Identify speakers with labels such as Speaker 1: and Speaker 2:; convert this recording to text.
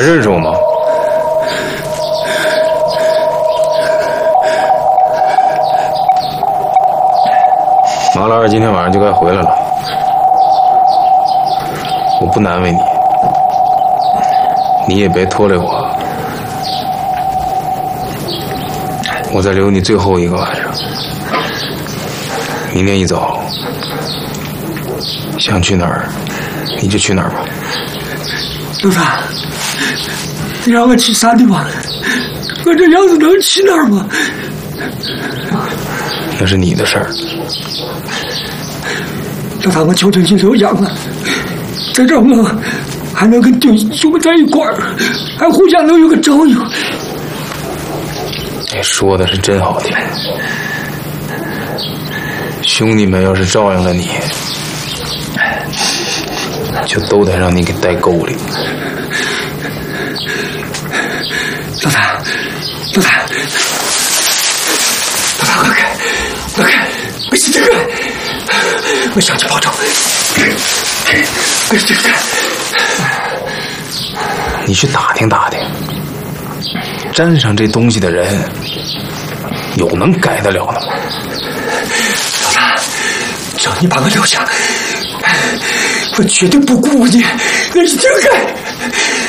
Speaker 1: 认识我吗？马老二今天晚上就该回来了，我不难为你，你也别拖累我。我再留你最后一个晚上，明天一早，想去哪儿你就去哪儿吧。
Speaker 2: 老大，你让我去啥地方？我这样子能去哪儿吗？
Speaker 1: 那是你的事儿。
Speaker 2: 老大，我求求你留洋了，在这我还能跟弟兄们在一块儿，还互相能有个照应。
Speaker 1: 你说的是真好听，兄弟们要是照应了你，就都得让你给带沟里。
Speaker 2: 老大，老大，老大，我看，我是这个，我想去跑走。我是这个，
Speaker 1: 你去打听打听，沾上这东西的人，有能改得了的吗？
Speaker 2: 老大，只要你把我留下，我绝对不辜负你，我一定改。